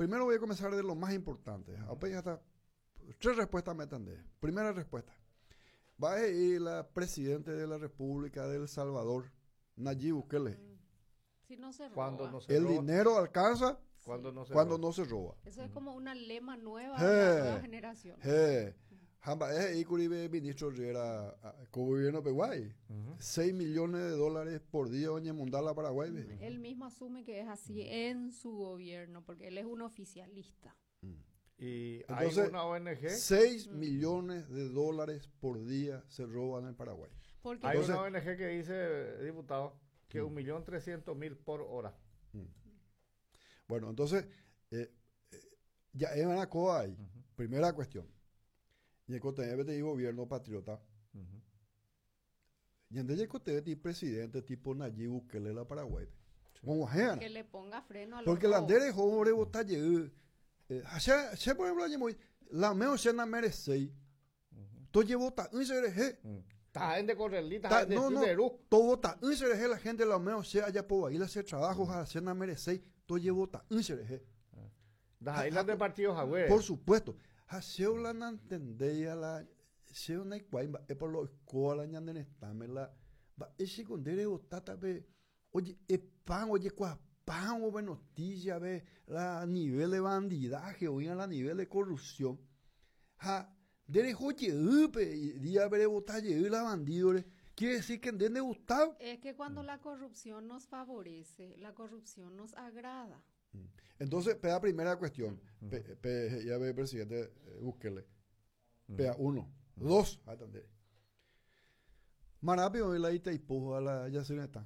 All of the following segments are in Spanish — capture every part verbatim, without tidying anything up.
primero voy a comenzar de lo más importante. Apenas hasta tres respuestas me entendés. Primera respuesta. Va a ir la presidente de la República de El Salvador, Nayib Bukele. Si no se roba. Cuando no se El roba. dinero alcanza Cuando no se cuando roba. no se roba. Eso es como una lema nueva Hey. de la nueva generación. Hey. Jamba es ahí Curibe ministro Riera con gobierno de Paraguay. Ujú. seis millones de dólares por día oñe Mundala Paraguay. ve. Él mismo asume que es así en su gobierno, porque él es un oficialista. Y Entonces, hay una O N G. seis millones de dólares por día se roban en Paraguay. Porque Hay Entonces- una O N G que dice, diputado, que un millón trescientos mil por hora. Bueno, entonces, eh, eh, ya es una cosa ahí. Primera cuestión. Y el contenido de gobierno patriota. Ujú. Y en el contenido de presidente tipo Nayib Bukele la Paraguay. Como ajena. que le ponga freno a los Porque la robos. andere joven vota llegue. Se se por ejemplo muy la meo cena merece. Todo llevo ta un serje. Está en de Correlita, Ta- de No, no. Perú. Todo vota un serje la gente la meo se allá por ahí hacer trabajos a cena merece. Todo llevo ta un serje. Das islas de partidos agüe. Por supuesto. Haseo la no entendía la se una igual es por lo escuela ñanden está me la va ese con dere votata ve oye es pan oye cua pan o noticia ve la nivel de bandidaje o a la nivel de corrupción ha dere oye upe día ver votar la bandidores quiere decir que entiende Gustavo. Es que cuando la corrupción nos favorece, la corrupción nos agrada. Entonces, peda primera cuestión, pe, pe, ya ve presidente, eh, búsquele. Peda uno, dos, ahí está. Marapio la ita y pujo a la Yacineta.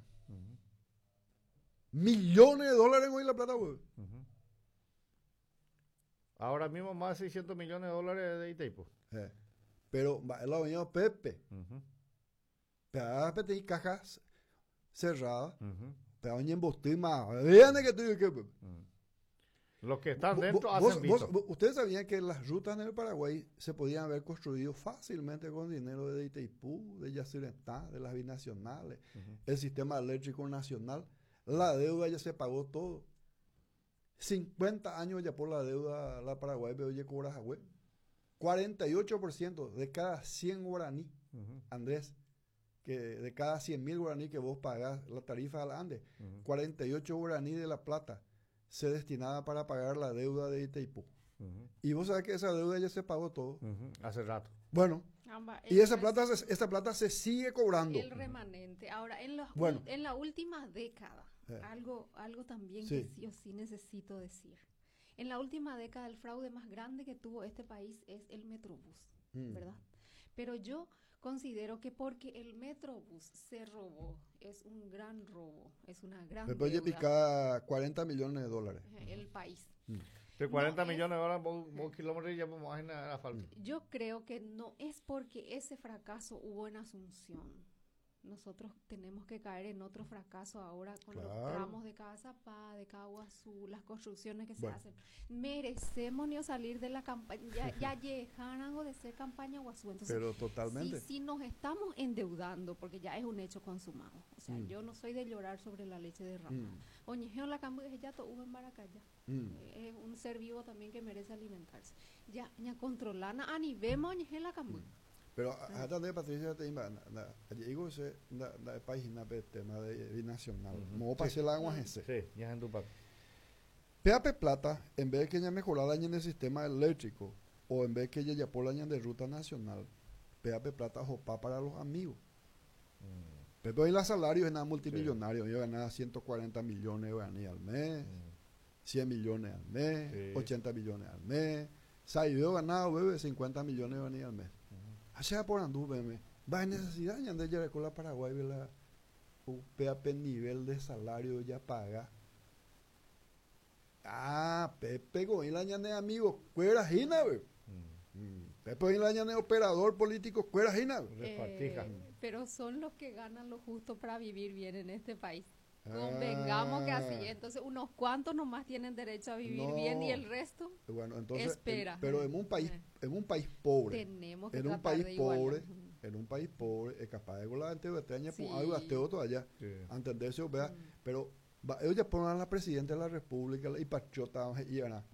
Millones de dólares hoy la plata, güey. Ahora mismo más de seiscientos millones de dólares de Itaipu. Eh, Pero va la doña Pepe. Peda Pepe y cajas cerradas. Peda doña embosté más. Vean que tú que. Los que están Vo- dentro vo- hacen vos- visto. vos- Ustedes sabían que las rutas en el Paraguay se podían haber construido fácilmente con dinero de Itaipú, de Yacyretá, de las binacionales, el sistema eléctrico nacional. La deuda ya se pagó todo. cincuenta años ya por la deuda la Paraguay, pero oye, cobras agüe. cuarenta y ocho por ciento de cada cien guaraní, Ujú. Andrés, que de cada cien mil guaraní que vos pagás la tarifa al Ande, Ujú. cuarenta y ocho guaraní de la plata se destinaba para pagar la deuda de Itaipú. Ujú. Y vos sabés que esa deuda ya se pagó todo. Ujú. Hace rato. Bueno, Amba, y el esa res- plata, se, esa plata se sigue cobrando. El remanente. Ahora, en, los, Bueno. ul- en la última década, Eh. algo, algo también Sí. que sí o sí necesito decir. En la última década, el fraude más grande que tuvo este país es el Metrobús, Mm. ¿verdad? Pero yo considero que porque el Metrobús se robó, es un gran robo, es una gran Después ya deuda, pica cuarenta millones de dólares. eh, el país. De cuarenta No, millones de dólares por, por kilómetro y ya vamos a imaginar la falta. Yo creo que no es porque ese fracaso hubo en Asunción. Nosotros tenemos que caer en otro fracaso ahora con los Claro. tramos de Cazapá, de Caguazú, las construcciones que se Bueno. hacen. Merecemos ni salir de la campaña, ya, ya llegaron de ser campaña Guazú. Entonces, Pero totalmente. Si, si nos estamos endeudando, porque ya es un hecho consumado. O sea, Mm. yo no soy de llorar sobre la leche derramada. Mm. Oñejeo la cambio de yato hubo en Baracaya. Mm. Eh, Es un ser vivo también que merece alimentarse. Ya, ya controlana a nivel oñejeo la cambio. Pero hasta de Patricia te iba, digo ese, la página de tema de binacional. Ujú. Mo Sí. pasé la agua ese. Sí, ya es en Tupac. P A P Plata, en vez de que ella mejorara en el sistema eléctrico, o en vez que ella ya por la de ruta nacional, P A P Plata jopa para los amigos. Pero hoy los salarios eran multimillonarios. Yo ganaba ciento cuarenta millones de guaraní al mes, cien millones al mes, Sí. ochenta millones al mes. O sea, yo ganaba bebé, cincuenta millones de guaraní al mes. Allá por andú, bebé. Va en necesidad, ya de llegar con la Paraguay, ve la un P A P nivel de salario ya paga. Ah, Pepe Goín la ñane amigo, cuera jina, ve. Pepe Goín la ñane operador político, cuera jina, ve. Repartija. Eh, pero son los que ganan lo justo para vivir bien en este país. Ah. Convengamos que así, entonces unos cuantos nomás tienen derecho a vivir No. bien y el resto Bueno, entonces, Espera. en- pero en un país, Eh. en un país pobre, tenemos que en un tratar país de igualar. pobre, en un país pobre, es capaz de volar ante Beteña, Sí. por algo hasta otro allá, Sí. entender eso, vea, Mm. pero va, ellos ya ponen a la presidenta de la república y patriota y gana